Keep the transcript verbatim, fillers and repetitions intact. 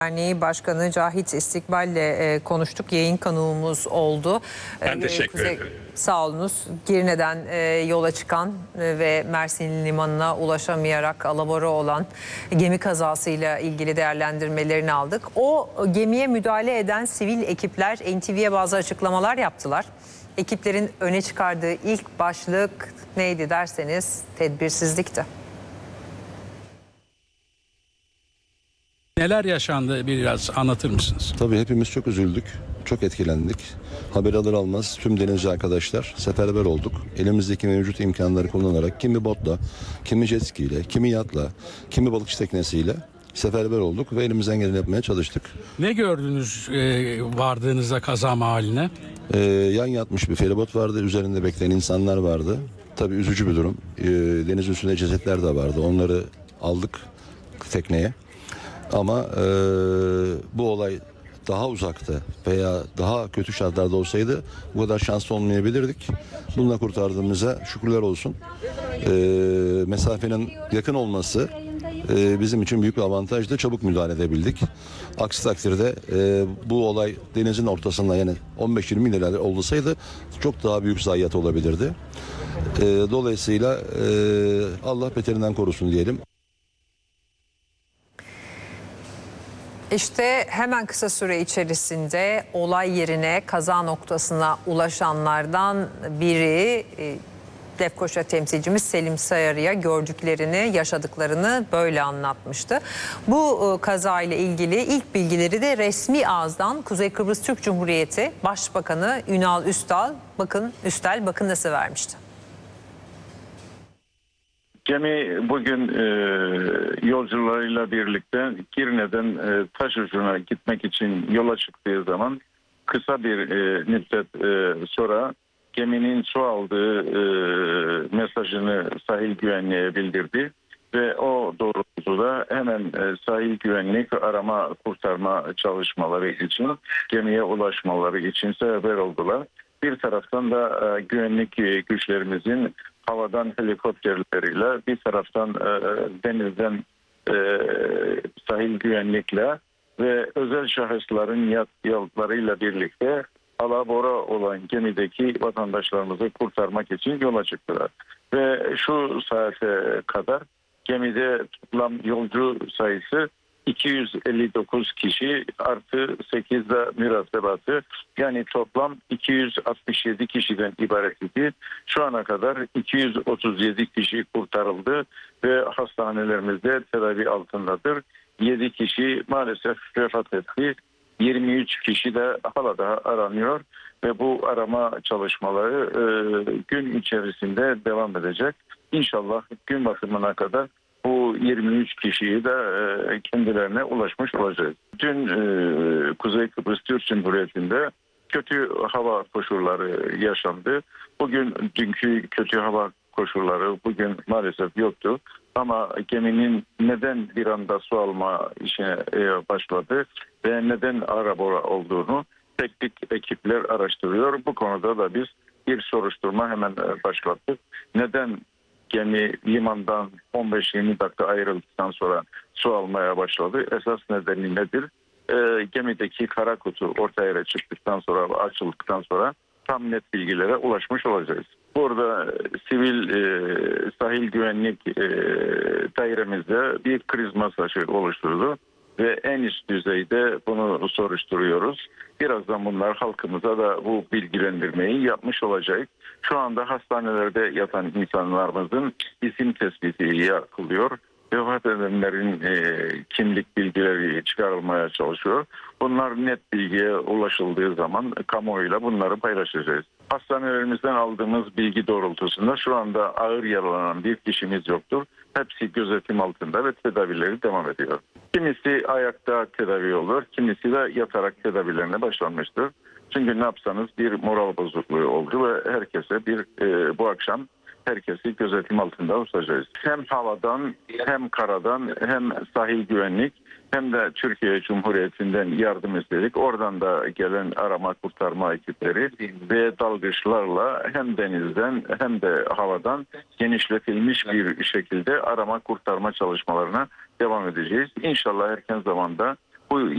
Derneği Başkanı Cahit İstikbal'le e, konuştuk. Yayın konuğumuz oldu. Ben E, teşekkür Kuzey, ederim. sağ olunuz. Girne'den e, yola çıkan e, ve Mersin Limanı'na ulaşamayarak alabora olan gemi kazasıyla ilgili değerlendirmelerini aldık. O gemiye müdahale eden sivil ekipler N T V'ye bazı açıklamalar yaptılar. Ekiplerin öne çıkardığı ilk başlık neydi derseniz tedbirsizlikti. Neler yaşandı biraz anlatır mısınız? Tabii hepimiz çok üzüldük, çok etkilendik. Haber alır almaz tüm denizci arkadaşlar seferber olduk. Elimizdeki mevcut imkanları kullanarak kimi botla, kimi jet ski ile, kimi yatla, kimi balıkçı teknesiyle seferber olduk ve elimizden geleni yapmaya çalıştık. Ne gördünüz e, vardığınızda kaza mahalline? Ee, yan yatmış bir feribot vardı, üzerinde bekleyen insanlar vardı. Tabii üzücü bir durum. Ee, denizin üstünde cesetler de vardı, onları aldık tekneye. Ama e, bu olay daha uzakta veya daha kötü şartlarda olsaydı bu kadar şanslı olmayabilirdik. Bununla kurtardığımıza şükürler olsun. E, mesafenin yakın olması e, bizim için büyük bir avantajdı. Çabuk müdahale edebildik. Aksi takdirde e, bu olay denizin ortasında yani on beş yirmi mil olsaydı çok daha büyük zayiat olabilirdi. E, dolayısıyla e, Allah beterinden korusun diyelim. İşte hemen kısa süre içerisinde olay yerine, kaza noktasına ulaşanlardan biri e, Lefkoşa temsilcimiz Selim Sayarı'ya gördüklerini, yaşadıklarını böyle anlatmıştı. Bu e, kaza ile ilgili ilk bilgileri de resmi ağızdan Kuzey Kıbrıs Türk Cumhuriyeti Başbakanı Ünal Üstal, bakın Üstel bakın nasıl vermişti. Gemi bugün e, yolcularıyla birlikte Girne'den e, Taşucu'na gitmek için yola çıktığı zaman kısa bir e, müddet e, sonra geminin su aldığı e, mesajını sahil güvenliğe bildirdi ve o doğrultuda hemen e, sahil güvenlik arama kurtarma çalışmaları için gemiye ulaşmaları için seferber oldular. Bir taraftan da e, güvenlik güçlerimizin havadan helikopterleriyle, bir taraftan e, denizden e, sahil güvenlikle ve özel şahısların yat, yatlarıyla birlikte alabora olan gemideki vatandaşlarımızı kurtarmak için yola çıktılar. Ve şu saate kadar gemide toplam yolcu sayısı iki yüz elli dokuz kişi artı sekiz de mürettebatı, yani toplam iki yüz altmış yedi kişiden ibaret idi. Şu ana kadar iki yüz otuz yedi kişi kurtarıldı ve hastanelerimizde tedavi altındadır. yedi kişi maalesef vefat etti. yirmi üç kişi de hala daha aranıyor ve bu arama çalışmaları e, gün içerisinde devam edecek. İnşallah gün batımına kadar bu yirmi üç kişiyi de e, kendilerine ulaşmış olacağız. Dün e, Kuzey Kıbrıs Türk Cumhuriyeti'nde kötü hava koşulları yaşandı. Bugün dünkü kötü hava koşulları bugün maalesef yoktu. Ama geminin neden bir anda su alma işine e, başladı ve neden arabora olduğunu teknik ekipler araştırıyor. Bu konuda da biz bir soruşturma hemen başlattık. Neden gemi limandan on beş yirmi dakika ayrıldıktan sonra su almaya başladı? Esas nedeni nedir? E, gemideki kara kutu ortaya çıktıktan sonra, açıldıktan sonra tam net bilgilere ulaşmış olacağız. Burada sivil e, sahil güvenlik e, dairemizde bir kriz masajı oluşturdu ve en üst düzeyde bunu soruşturuyoruz. Birazdan bunlar halkımıza da bu bilgilendirmeyi yapmış olacak. Şu anda hastanelerde yatan insanlarımızın isim tespiti yapılıyor. Vefat edenlerin e, kimlik bilgileri çıkarılmaya çalışıyor. Bunlar net bilgiye ulaşıldığı zaman kamuoyuyla bunları paylaşacağız. Hastanelerimizden aldığımız bilgi doğrultusunda şu anda ağır yaralanan bir kişimiz yoktur. Hepsi gözetim altında ve tedavileri devam ediyor. Kimisi ayakta tedavi olur, kimisi de yatarak tedavilerine başlanmıştır. Çünkü ne yapsanız bir moral bozukluğu oldu ve herkese bir e, bu akşam herkesi gözetim altında tutacağız. Hem havadan hem karadan hem sahil güvenlik hem de Türkiye Cumhuriyeti'nden yardım istedik. Oradan da gelen arama kurtarma ekipleri ve dalgıçlarla hem denizden hem de havadan genişletilmiş bir şekilde arama kurtarma çalışmalarına devam edeceğiz. İnşallah erken zamanda bu